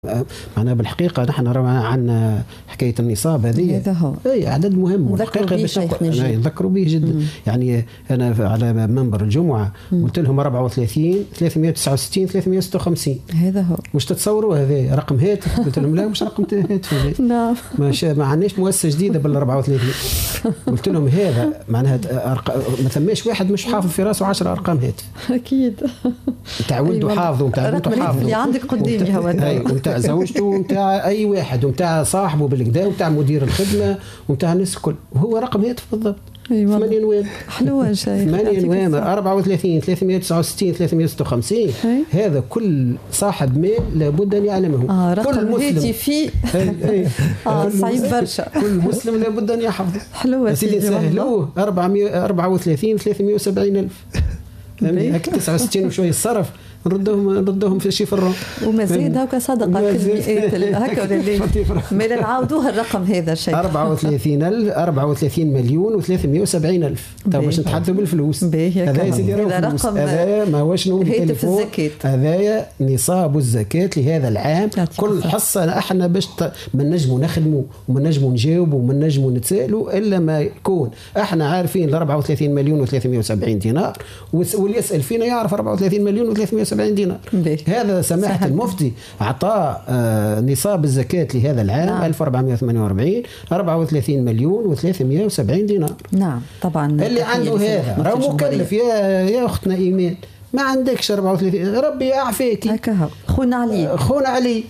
معناها بالحقيقه نحن عندنا حكايه النصاب هذه هذا هو اي عدد مهم والحقيقه باش نذكروا به جدا. يعني انا على منبر الجمعه قلت لهم 34 369 356 هذا هو. مش تتصوروا هذا رقم هاتف؟ قلت لهم لا مش رقم هاتف. نعم ما عندناش مؤسسه جديده بال 34. قلت لهم هذا معناها ما ثماش واحد مش حافظ في راسه 10 ارقام هاتف. اكيد نتاع ولده حافظه ونتاع بنته حافظه اللي عندك قدامي هو ونتاع زوجته ونتاع اي واحد ونتاع صاحبه بالكدا ونتاع مدير الخدمه ونتاع الناس الكل وهو رقم هاتف بالضبط. 8 نوام حلوه شيء 8 نوام 34 369 356 هذا كل صاحب مال لابد ان يعلمه. كل مسلم في صعيب برشا. كل مسلم لابد ان يحفظه. حلوه سيدي سهلوه 434 370 الف. يعني 69 وشويه الصرف نردهم في شي فرون وما زاد هكا صدقه كل مئات هكا ولا لا؟ ما نعاودوها الرقم هذا الشيء 34 مليون و370 الف. تو باش نتحدثوا بالفلوس. هذا يا سيدي رقم هذا ما هوش هاتف الزكاه. هذايا نصاب الزكاه لهذا العام. كل حصه احنا باش ما نجموا نخدموا وما نجموا نجاوبوا وما نجموا نتسالوا الا ما يكون احنا عارفين ال 34 مليون و370 دينار واللي يسال فينا يعرف 34 مليون و370 دينار. هذا سماحة المفتي أعطاه نصاب الزكاة لهذا العام. نعم. 1448 34 مليون و370 دينار. نعم طبعا اللي عنده هذا راه مكلف يا أختنا إيمان. ما عندكش 34 ربي يعافيك. هكا خونا علي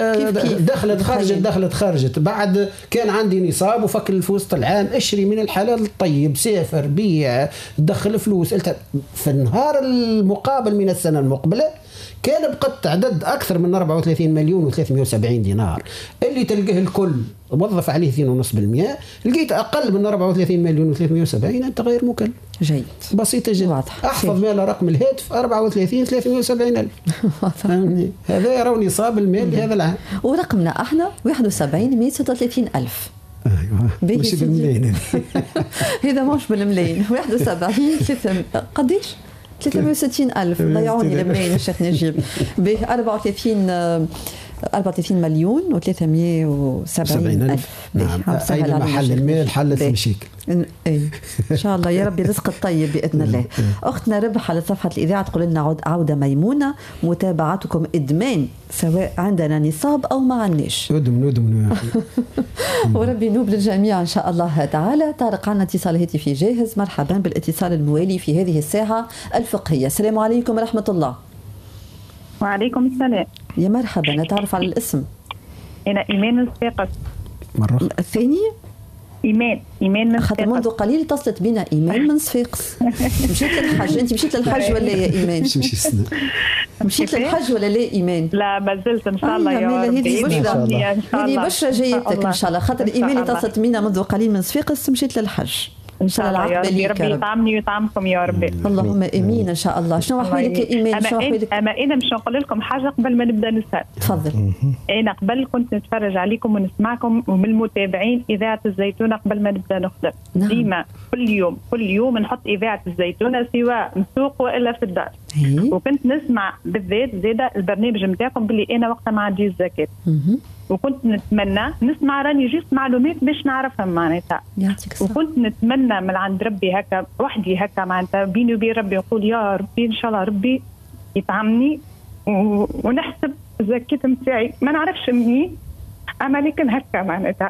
دخلت خرجت بعد كان عندي نصاب وفك في وسط العام اشري من الحلال الطيب سافر بيع دخل فلوس. في النهار المقابل من السنة المقبلة كان بقت عدد أكثر من 34 مليون و370 دينار اللي تلقاه الكل وظف عليه 2.5%. لقيت أقل من 34 مليون و370 أنت غير مكلف. جيد بسيطة جدا. واضح. أحفظ مال رقم الهاتف 34 370 ألف. هذا يرى نصاب المال لهذا العام. ورقمنا احنا 71 136 ألف. أيوة مش بالملايين. هذا مش بالملايين 71 قديش 360 ألف. ضيعوني الملايين الشيخ نجيب ب 34 مليون و370 ألف. نعم. أين محل المال حلت المشاكل. اي ان شاء الله يا ربي رزق الطيب باذن الله. اختنا ربح على صفحه الاذاعه تقول لنا عوده ميمونه متابعتكم ادمان سواء عندنا نصاب او ما عندناش. ندم وربي نوب للجميع ان شاء الله تعالى. طارق عنا اتصال هاتفي جاهز. مرحبا بالاتصال الموالي في هذه الساعه الفقهيه. السلام عليكم ورحمه الله. وعليكم السلام. يا مرحبا. نتعرف على الاسم. انا ايمان الصفاقس. مرة الثاني ايمان من خاطر منذ قليل اتصلت بنا ايمان من صفاقس. مشيت للحج. انت مشيت للحج ولا يا ايمان؟ مشيت للحج ولا لا ايمان؟ لا ما زلت ان شاء الله يا ربي. هذه بشرى جايتك ان شاء الله. خاطر ايمان اتصلت بنا منذ قليل من صفاقس مشيت للحج ان شاء الله. يا ربي يطعمني ويطعمكم يا ربي. اللهم امين ان شاء الله. شنو احوالك يا ايمان؟ شنو احوالك؟ انا مش نقول لكم حاجه قبل ما نبدا نسال. تفضل. انا قبل كنت نتفرج عليكم ونسمعكم ومن المتابعين اذاعه الزيتونه قبل ما نبدا نخدم. نعم. ديما كل يوم نحط اذاعه الزيتونه سواء مسوق والا في الدار. وكنت نسمع بالذات زاده البرنامج نتاعكم باللي انا وقتها ما عنديش زكاه. وكنت نتمنى نسمع راني جيت معلومات باش نعرفها معناتها. وكنت نتمنى من عند ربي هكا وحدي هكا معناتها بيني وبين ربي نقول يا ربي ان شاء الله ربي يطعمني ونحسب الزكاة نتاعي ما نعرفش مني اما لكن هكا معناتها.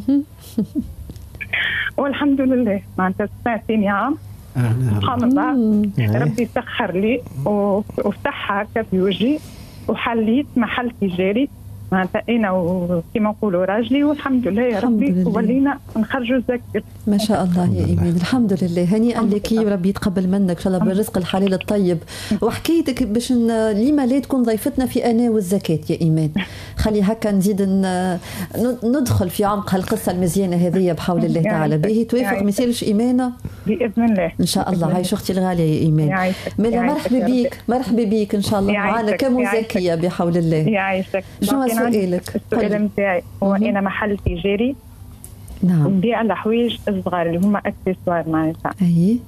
والحمد لله معناتها سمعتني عام سبحان الله ربي سخر لي وفتحها هكا في وجهي وحليت محل تجاري معناتها انا وكما نقولوا راجلي والحمد لله يا ربي ولينا نخرجوا الزكاه. ما شاء الله يا ايمان. الحمد لله. هنيئا لك وربي يتقبل منك ان شاء الله بالرزق الحلال الطيب. وحكيتك باش لما لا تكون ضيفتنا في انا والزكاه يا ايمان. خلي هكا نزيد ندخل في عمق هالقصه المزيانه هذه بحول الله تعالى. باهي توافق ما يصيرش ايمانه باذن الله ان شاء الله. عايش اختي الغاليه يا ايمان. مرحبا بك مرحبا بك ان شاء الله معنا كمزكيه بحول الله. يعيشك. سؤالك؟ السؤال نتاعي هو انا محل تجاري. نعم. نبيع الحوايج الصغار اللي هما اكسسوار معناتها. اي.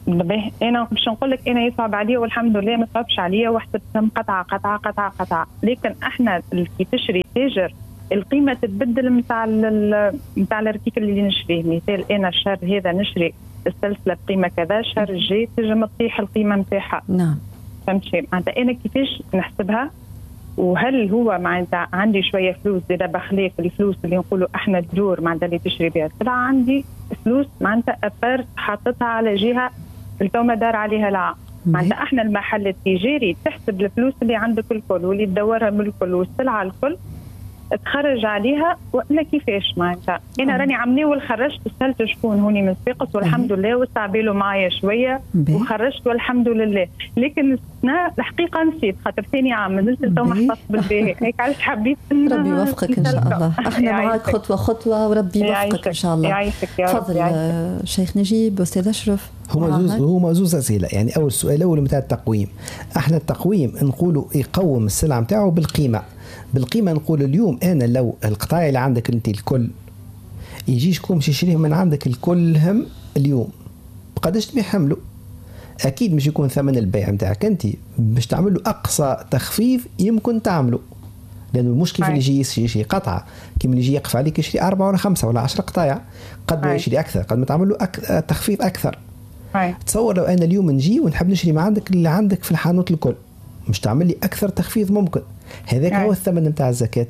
انا باش نقول لك انا يصعب عليا والحمد لله ما صعبش عليا، وحسبتهم قطعه قطعه قطعه قطعه، لكن احنا كي تشري تاجر القيمه تتبدل نتاع الارتيكل اللي نشريه. مثال انا الشهر هذا نشري السلسله بقيمه كذا، الشهر الجاي تنجم تطيح القيمه نتاعها. نعم فهمتي معناتها انا كيفاش نحسبها؟ وهل هو معناتها عندي شويه فلوس زاده بخلاف الفلوس اللي نقولوا احنا الدور معناتها اللي تشري بها السلعه، عندي فلوس معناتها ابارت حاطتها على جهه التومه دار عليها العام. معناتها احنا المحل التجاري تحسب الفلوس اللي عندك الكل واللي تدورها من الكل والسلعه الكل تخرج عليها، ولا كيفاش معناتها انا راني عمناول خرجت سالت شكون هوني من صفاقس والحمد لله واستعبيلوا معايا شويه وخرجت والحمد لله، لكن السنه الحقيقه نسيت خاطر ثاني عام نزلت تو محفظ بالباهي هيك علاش حبيت ربي يوفقك ان شاء الله. احنا معاك خطوه خطوه وربي يوفقك ان شاء الله. يعيشك يا رب. تفضل شيخ نجيب استاذ اشرف. هما زوز اسئله، يعني اول السؤال الاول نتاع التقويم. احنا التقويم نقولوا يقوم السلعه نتاعو بالقيمه نقول اليوم انا لو القطاع اللي عندك انت الكل يجي شكون باش يشريه من عندك الكلهم اليوم بقداش تبيع حمله، اكيد مش يكون ثمن البيع نتاعك انت باش تعمل له اقصى تخفيض يمكن تعمله، لانه المشكل في اللي يجي يشري قطعه كيما اللي يجي يقف عليك يشري 4 ولا 5 ولا 10 قطايع، قد ما يشري اكثر قد ما تعمل له تخفيض اكثر. تصور لو انا اليوم نجي ونحب نشري ما عندك اللي عندك في الحانوت الكل، مش تعمل لي اكثر تخفيض ممكن، هذاك هو الثمن نتاع الزكاه.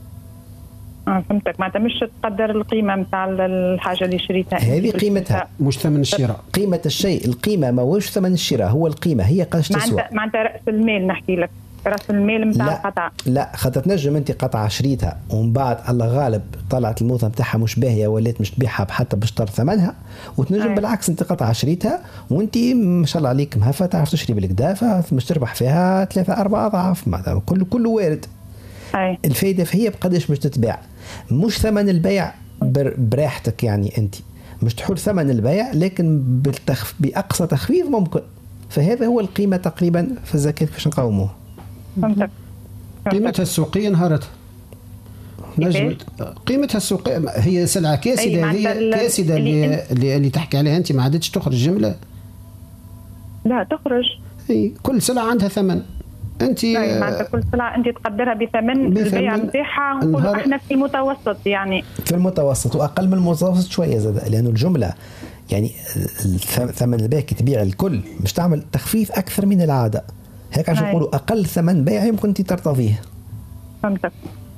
فهمتك، معناتها مش تقدر القيمه نتاع الحاجه اللي شريتها، هذه قيمتها مش ثمن الشراء. قيمه الشيء القيمه ما هوش ثمن الشراء، هو القيمه هي قداش تسوى. معناتها راس المال نحكي لك، راس المال نتاع القطعه. لا خاطر تنجم انت قطعه شريتها ومن بعد الله غالب طلعت الموضه نتاعها مش باهيه ولات مش تبيعها حتى باشتر ثمنها، وتنجم بالعكس انت قطعه شريتها وانت ما شاء الله عليك مهفه تعرف تشري بالكدا فمش تربح فيها 3-4 اضعاف، معناتها كله وارد. الفايده فهي بقداش مش تتباع، مش ثمن البيع براحتك، يعني انت مش تحول ثمن البيع لكن باقصى تخفيض ممكن، فهذا هو القيمه تقريبا في الزكاه باش نقاوموه. فهمتك. قيمتها السوقيه انهارت. قيمتها السوقيه هي سلعه كاسده، هي كاسده اللي تحكي عليها انت، ما عادتش تخرج جمله. لا تخرج. كل سلعه عندها ثمن. انت معناتها كل سلعه انت تقدرها بثمن البيع نتاعها، نقولوا احنا في المتوسط، يعني في المتوسط واقل من المتوسط شويه زاد، لانه الجمله يعني ثمن البيع كي تبيع الكل مش تعمل تخفيف اكثر من العاده، هيك عشان نقولوا اقل ثمن بيع يمكن انت ترتضيه. فهمتك.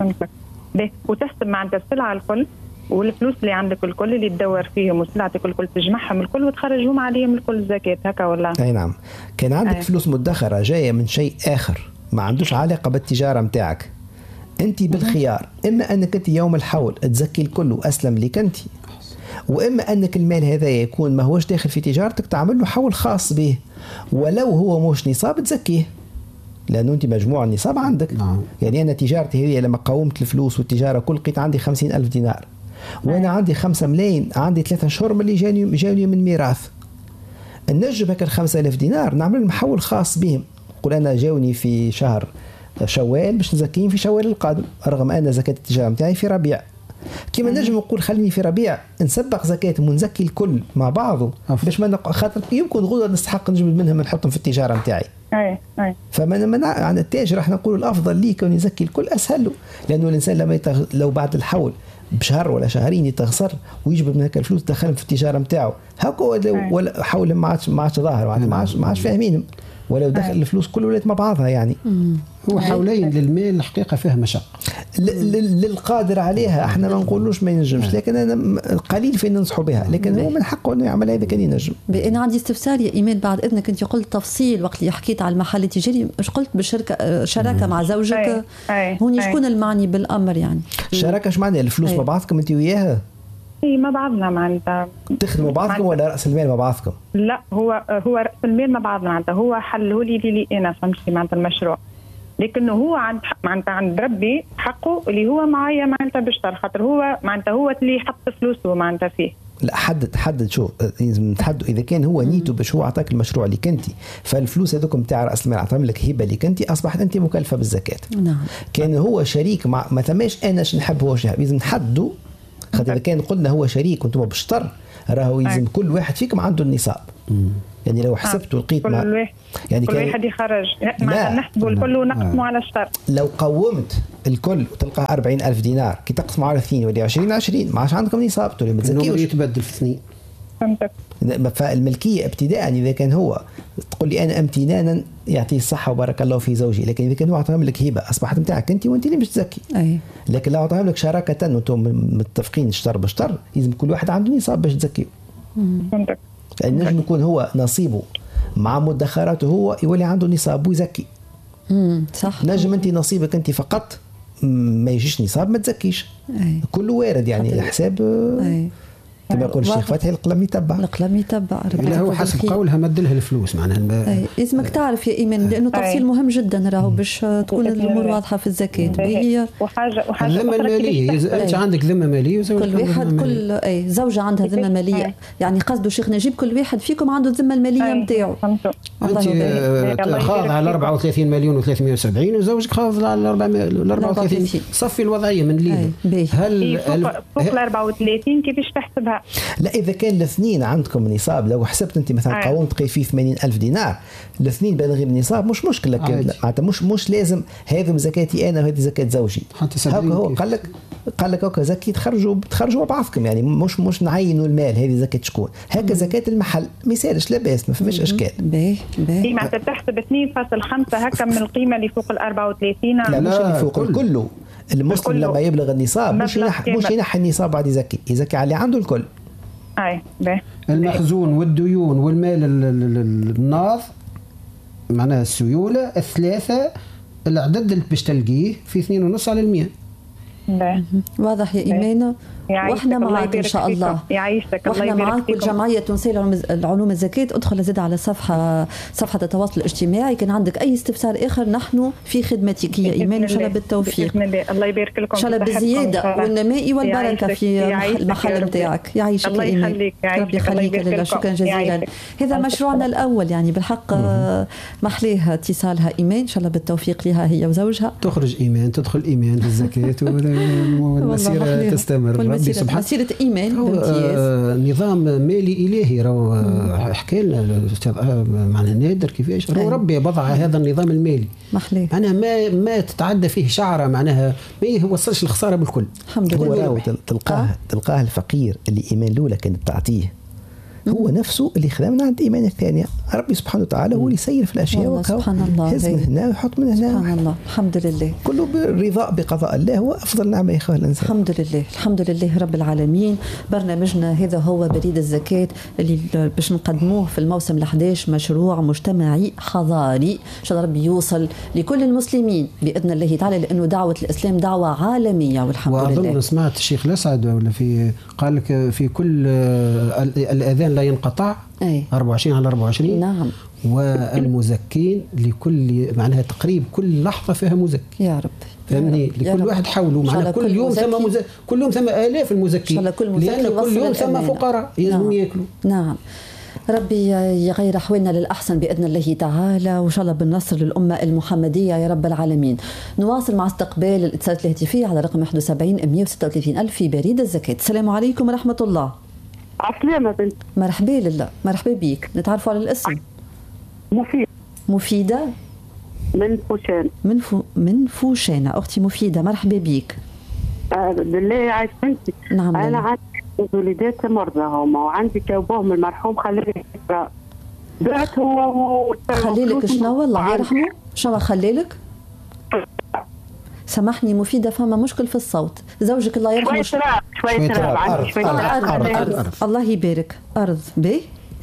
وتحسب معناتها السلعه الكل والفلوس اللي عندك الكل اللي تدور فيهم وسلعتك الكل تجمعهم الكل وتخرجهم عليهم الكل زكاه، هكا ولا؟ اي نعم. كان عندك فلوس مدخره جايه من شيء اخر ما عندوش علاقه بالتجاره نتاعك، انت بالخيار اما انك انت يوم الحول تزكي الكل واسلم لك انت، واما انك المال هذا يكون ما هوش داخل في تجارتك تعمل له حول خاص به، ولو هو مش نصاب تزكيه، لانه انت مجموع النصاب عندك. يعني انا تجارتي هي لما قاومت الفلوس والتجاره كل لقيت عندي 50,000 دينار، وانا عندي 5 ملايين، عندي 3 أشهر من اللي جاني من ميراث، نجم هكا 5,000 دينار نعمل محول خاص بهم، نقول انا جاوني في شهر شوال باش نزكيهم في شوال القادم، رغم ان زكاه التجاره نتاعي في ربيع. كيما نجم نقول خليني في ربيع نسبق زكاتهم ونزكي الكل مع بعضه باش ما خاطر يمكن غدوه نستحق نجبد منهم نحطهم في التجاره نتاعي. فما منع عن التاجر راح نقول الافضل ليك ان يزكي الكل اسهل له، لانه الانسان لما لو بعد الحول بشهر ولا شهرين يتخسر ويجبد من هيك الفلوس دخلهم في التجاره نتاعو هكا، ولا حول ما عادش ظاهر، ما عادش فاهمينهم، ولو دخل الفلوس كل ولات مع بعضها. يعني هو حولين للمال الحقيقه فيها مشقه للقادر عليها، احنا ما نقولوش ما ينجمش، لكن انا قليل في ننصحوا بها، لكن هو من حقه انه يعمل هذا كان ينجم. انا عندي استفسار يا ايمان بعد اذنك، انت قلت تفصيل وقت اللي حكيت على المحل التجاري، مش قلت بالشركه شراكه مع زوجك؟ هوني شكون المعني بالامر؟ يعني شراكه اش معناها؟ الفلوس مع بعضكم انت وياها؟ مع بعضنا معناتها تخدموا بعضكم ولا راس المال مع بعضكم؟ لا هو راس المال مع بعضنا، معناتها هو حله لي انا، فهمتي معناتها المشروع، لكنه هو عند ربي حقه اللي هو معايا معناتها بيشتغل، خاطر هو معناتها هو اللي يحط فلوسه معناتها فيه. لا حدد شو لازم تحدد، اذا كان هو نيته باش هو اعطاك المشروع اللي كنتي، فالفلوس هذوكم تاع راس المال اعطاهم لك هبه اللي كنتي، اصبحت انت مكلفه بالزكاه. نعم. كان هو شريك مع ما ثماش انا نحب هو شريك، لازم نحدوا، خاطر اذا كان قلنا هو شريك وانتم بشطر راهو يلزم كل واحد فيكم عنده النصاب. يعني لو حسبت ولقيت يعني كل واحد يخرج نحسبوا الكل ونقسموا على الشهر. لو قومت الكل وتلقاه 40,000 دينار كي تقسموا على 2 ولا 20 ما عادش عندكم نصاب تولي ما تزكيوش. يتبدل في 2. فهمتك. فالملكيه ابتداء اذا كان هو تقول لي انا امتنانا يعطيه الصحه وبارك الله في زوجي، لكن اذا كان هو عطاهم لك هبه اصبحت نتاعك انت وانت اللي مش تزكي. لكن لو عطاهم لك شراكه وانتم متفقين شطر بشطر لازم كل واحد عنده نصاب باش تزكيه. فهمتك. يعني نجم يكون هو نصيبه مع مدخراته هو يولي عنده نصاب ويزكي. صح. نجم انت نصيبك انت فقط ما يجيش نصاب ما تزكيش. كله وارد يعني الحساب. كما يقول الشيخ فتحي القلم يتبع. القلم يتبع. لا هو حسب قولها مد لها الفلوس معناها. لازمك تعرف يا ايمان لانه تفصيل مهم جدا راهو باش تكون الامور واضحه في الزكاه. هي وحاجه الذمه الماليه. انت عندك ذمه ماليه وزوجك كل واحد كل زوجه عندها ذمه ماليه. يعني قصده شيخ نجيب كل واحد فيكم عنده الذمه الماليه نتاعو. انت خاضع على 34 مليون و370 وزوجك خاضع على 34. صفي الوضعيه من ليبيا. هل فوق ال 34 كيفاش تحسبها؟ لا اذا كان الاثنين عندكم نصاب، لو حسبت انت مثلا قومت تقي فيه 80,000 دينار الاثنين بالغين النصاب مش مشكله. معناتها مش لازم هذا زكاتي انا وهذه زكاه زوجي. هكا هو قال لك هكا زكي تخرجوا بعضكم، يعني مش نعينوا المال هذه زكاه شكون. هكا زكاه المحل ما يسالش لاباس ما فماش اشكال. باهي معناتها تحسب 2.5 هكا من القيمه اللي فوق ال 34. لا مش اللي فوق كله. المسلم لما يبلغ النصاب مش ينحي النصاب بعد يزكي على اللي عنده الكل. المخزون والديون والمال الناض معناها السيولة الثلاثة العدد اللي باش تلقيه في 2.5 على 100. واضح يا إيمانة. واحنا معاك ان شاء الله. يعيشك. واحنا معاك والجمعيه التونسيه العلوم الزكاه. ادخل زد على صفحه التواصل الاجتماعي. كان عندك اي استفسار اخر نحن في خدمتك يا ايمان ان شاء الله بالتوفيق. الله يبارك لكم ان شاء الله بالزياده والنماء والبركه في المحل نتاعك. يعيشك يا ايمان. ربي يخليك لله. شكرا جزيلا. هذا مشروعنا الاول يعني بالحق محليها اتصالها ايمان ان شاء الله بالتوفيق لها هي وزوجها. تخرج ايمان تدخل ايمان في الزكاه والمسيره تستمر. مسيرة إيمان بامتياز. نظام مالي إلهي راهو حكى لنا الأستاذ معنا نادر كيفاش راهو ربي وضع هذا النظام المالي معناها ما تتعدى فيه شعرة معناها ما يوصلش الخسارة بالكل. الحمد لله. تلقاه الفقير اللي إيمان الأولى كانت تعطيه هو نفسه اللي خذا من عند إيمان الثانية. ربي سبحانه وتعالى هو اللي يسير في الأشياء. سبحان الله. هز من هنا ويحط من هنا. سبحان الله. الحمد لله. كله بالرضا بقضاء الله هو أفضل نعمة يا الإنسان. الحمد لله. الحمد لله رب العالمين. برنامجنا هذا هو بريد الزكاة اللي باش نقدموه في الموسم ال11 مشروع مجتمعي حضاري إن شاء الله ربي يوصل لكل المسلمين بإذن الله تعالى لأنه دعوة الإسلام دعوة عالمية والحمد لله. وأظن سمعت الشيخ الأسعد ولا قال لك في كل الأذان لا ينقطع 24 على 24. نعم. والمزكين لكل معناها تقريب كل لحظة فيها مزكي. يا رب فهمني لكل واحد حوله معناها كل يوم كل يوم ثم آلاف المزكين لأن كل يوم ثم فقراء لازم يأكلوا. نعم. ربي يغير أحوالنا للأحسن بإذن الله تعالى وإن شاء الله بالنصر للأمة المحمدية يا رب العالمين. نواصل مع استقبال الاتصالات الهاتفية على رقم 71 136 ألف في بريد الزكاة. السلام عليكم ورحمة الله. عسلامة بنت. مرحبا لله. مرحبا بيك. نتعرفوا على الاسم. مفيدة من فوشان. من فوشانة. أختي مفيدة مرحبا بيك. بالله عايش بنتي. نعم. أنا عندي وليدات مرضى هما وعندي كوبهم المرحوم خليلي بعته. خليلك شنو الله يرحمه؟ شنو خليلك؟ سامحني مفيدة فما مشكل في الصوت. زوجك الله يرحمه شوية تراب. أرض. الله يبارك. أرض بي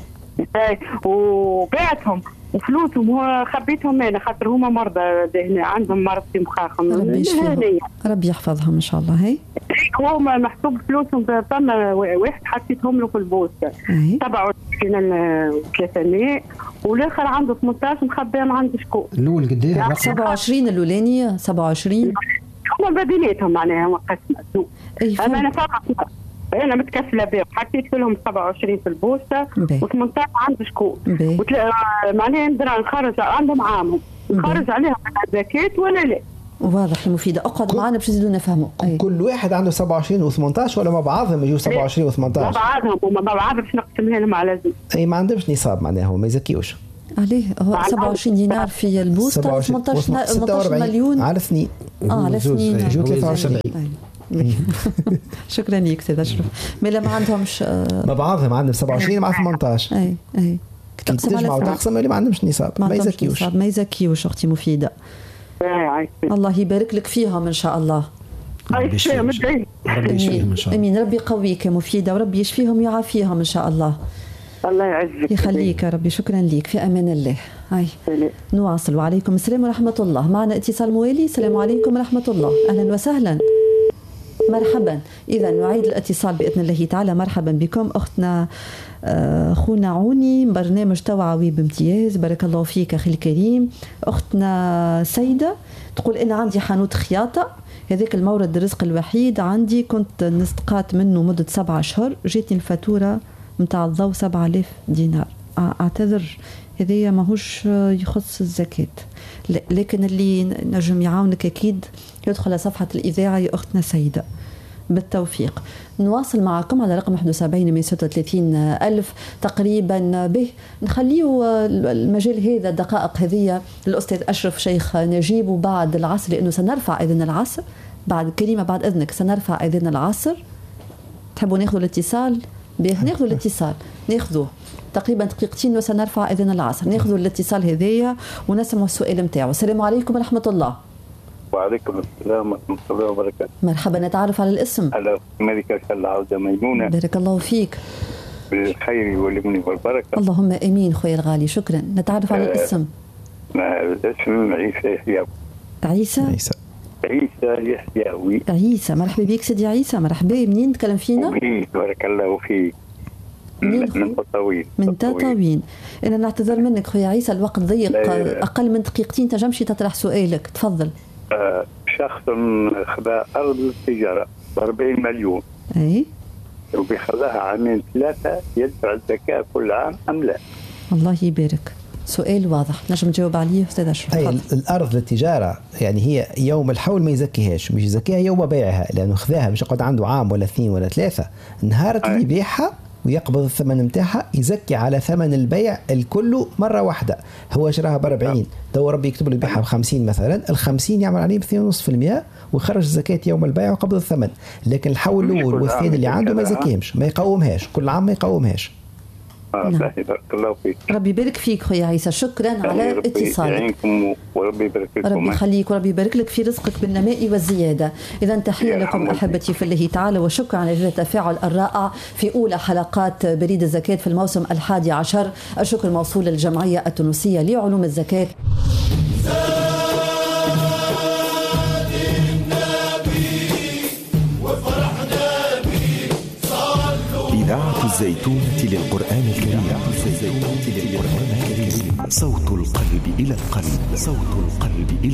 وبعتهم وفلوسهم هو خبيتهم انا خاطر هما مرضى عندهم مرض في مخاخهم. ربي يحفظهم ان شاء الله. هي هما محسوب فلوسهم فما واحد حطيتهم له في البوسطه 27,300 والاخر عنده 18 مخبيهم عند شكون. الاول قديه 27 الاولانيه 27 هما بديناتهم معناها قسمه. اما انا فقط انا متكفله بهم حطيت لهم 27 في البوسطه و18 عند شكون معناها نقدر نخرج عندهم عامهم نخرج عليهم الزكاه ولا لا؟ واضح مفيدة. اقعد معنا باش نزيدوا نفهموا. كل واحد عنده 27 و18 ولا مع بعضهم يجوا 27 و18؟ مع بعضهم وما بعض باش نقسمها لهم على زوج. اي ما عندهمش نصاب معناها ما يزكيوش عليه. هو 27 دينار في البوسطة 18 مليون على سنين. على سنين يجوا 73. شكرا لك سيد أشرف. ما ما عندهمش ما بعضهم عندهم 27 مع 18. اي تجمع وتقسم اللي ما عندهمش نصاب ما يزكيوش. ما يزكيوش اختي مفيدة. الله يبارك لك فيهم ان شاء الله. ربي يشفيهم ان شاء الله. امين. ربي يقويك يا مفيدة وربي يشفيهم ويعافيهم ان شاء الله. الله يعزك يخليك يا ربي. شكرا لك في امان الله. هاي نواصل. وعليكم السلام ورحمة الله. معنا اتصال موالي. السلام عليكم ورحمة الله. اهلا وسهلا. مرحبا. إذا نعيد الاتصال بإذن الله تعالى. مرحبا بكم أختنا خونا عوني، برنامج توعوي بامتياز. بارك الله فيك أخي الكريم. أختنا سيدة تقول أنا عندي حانوت خياطة، هذاك المورد الرزق الوحيد عندي، كنت نستقات منه مدة 7 أشهر، جيتني الفاتورة متاع الضوء 7000 دينار. أعتذر هذايا ماهوش يخص الزكاة، لكن اللي نجم يعاونك أكيد يدخل على صفحة الإذاعة يا أختنا سيدة. بالتوفيق. نواصل معكم على رقم 71 من 36 ألف تقريبا. به نخليه المجال هذا الدقائق هذه الأستاذ أشرف شيخ نجيب، وبعد العصر لأنه سنرفع أذان العصر. بعد كلمة بعد إذنك سنرفع أذان العصر. تحبوا ناخذوا الاتصال؟ ناخذوا الاتصال، ناخذوه تقريبا دقيقتين وسنرفع أذان العصر. ناخذوا الاتصال هذايا ونسمع السؤال متاعه. السلام عليكم ورحمة الله. وعليكم السلام ورحمة الله وبركاته. مرحبا. نتعرف على الاسم. على ملكة العودة ميمونة. بارك الله فيك. بالخير واليمن والبركة. اللهم امين خويا الغالي. شكرا. نتعرف على الاسم. الاسم عيسى يحيوي. عيسى يحيوي. عيسى. مرحبا بك سيدي عيسى. مرحبا. منين تكلم فينا؟ بارك الله فيك. من تطاوين. من تطاوين. انا نعتذر منك خويا عيسى، الوقت ضيق، اقل من دقيقتين تنجمش تطرح سؤالك. تفضل. شخص خذا أرض التجارة ب40 مليون. أي. وبيخذها عامين 3 يدفع الزكاة كل عام أم لا؟ الله يبارك. سؤال واضح نجم نجاوب عليه أستاذ أشرف. أي الأرض للتجارة يعني هي يوم الحول ما يزكيهاش، مش يزكيها يوم بيعها، لأنه خذاها مش يقعد عنده عام ولا 2 ولا 3. نهار اللي يبيعها ويقبض الثمن متاعها يزكي على ثمن البيع الكل مرة واحدة. هو شراها ب40، تو ربي يكتب له يبيعها ب50 مثلا، ال50 يعمل عليه 2.5% ويخرج الزكاة يوم البيع وقبض الثمن. لكن الحول الأول والثاني اللي عنده ما يزكيهمش، ما يقومهاش، كل عام ما يقومهاش. بارك الله فيك. ربي يبارك فيك خويا عيسى. شكرا على اتصالك. يعينكم وربي يبارك لكم. ربي يخليك وربي يبارك لك في رزقك بالنماء والزيادة. إذا تحية لكم أحبتي في الله تعالى، وشكرا على التفاعل الرائع في أولى حلقات بريد الزكاة في الموسم 11. الشكر موصول للجمعية التونسية لعلوم الزكاة. إذاعة الزيتونة للقرآن الكريم. صوت القلب إلى القلب. صوت القلب إلى